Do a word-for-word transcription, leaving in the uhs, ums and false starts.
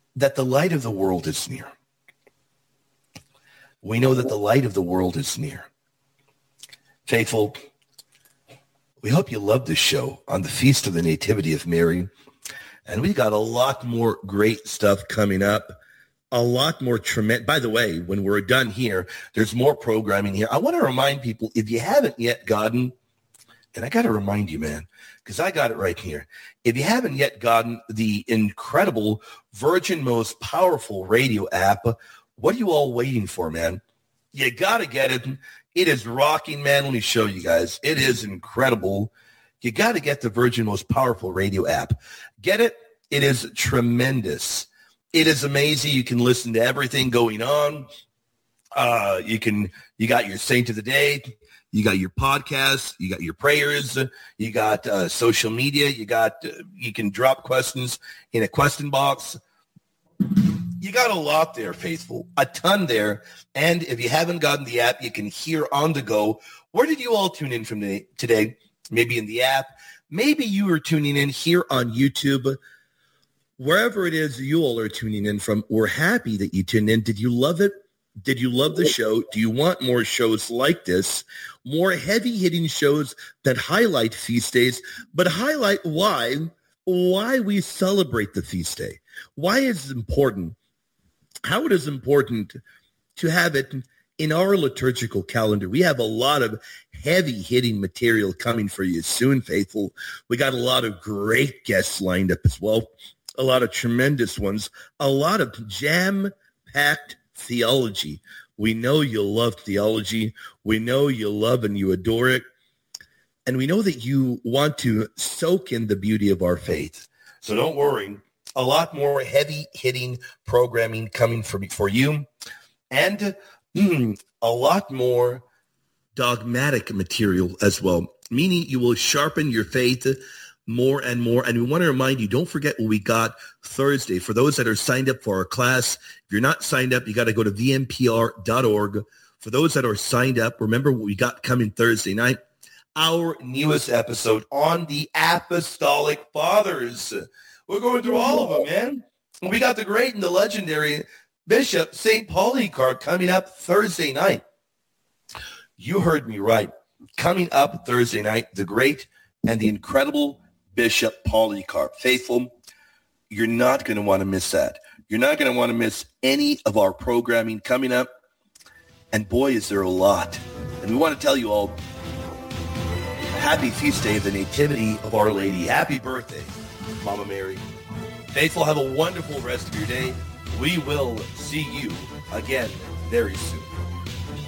that the light of the world is near. We know that the light of the world is near. Faithful, we hope you love this show on the Feast of the Nativity of Mary. And we got a lot more great stuff coming up. A lot more tremendous. By the way, when we're done here, there's more programming here. I want to remind people, if you haven't yet gotten, and I got to remind you, man, because I got it right here. If you haven't yet gotten the incredible Virgin Most Powerful Radio app, what are you all waiting for, man? You got to get it. It is rocking, man. Let me show you guys. It is incredible. You got to get the Virgin Most Powerful Radio app. Get it. It is tremendous. It is amazing. You can listen to everything going on. Uh, you can. You got your Saint of the Day. You got your podcasts. You got your prayers. You got uh, social media. You got. Uh, you can drop questions in a question box. You got a lot there, faithful. A ton there. And if you haven't gotten the app, you can hear on the go. Where did you all tune in from today? Maybe in the app. Maybe you were tuning in here on YouTube. Wherever it is you all are tuning in from, we're happy that you tuned in. Did you love it? Did you love the show? Do you want more shows like this? More heavy-hitting shows that highlight feast days, but highlight why, why we celebrate the feast day. Why it's important. How it is important to have it in our liturgical calendar. We have a lot of heavy-hitting material coming for you soon, faithful. We got a lot of great guests lined up as well. A lot of tremendous ones. A lot of jam-packed theology. We know you love theology. We know you love and you adore it. And we know that you want to soak in the beauty of our faith. So don't worry. A lot more heavy-hitting programming coming for, for you. And mm, a lot more dogmatic material as well. Meaning you will sharpen your faith more and more. And we want to remind you, don't forget what we got Thursday. For those that are signed up for our class, if you're not signed up, you got to go to v m p r dot org. For those that are signed up, remember what we got coming Thursday night, our newest episode on the Apostolic Fathers. We're going through all of them, man. We got the great and the legendary Bishop Saint Polycarp coming up Thursday night. You heard me right. Coming up Thursday night, the great and the incredible Bishop Polycarp. Faithful, you're not going to want to miss that. You're not going to want to miss any of our programming coming up. And boy, is there a lot. And we want to tell you all, happy feast day of the Nativity of Our Lady. Happy birthday, Mama Mary. Faithful, have a wonderful rest of your day. We will see you again very soon.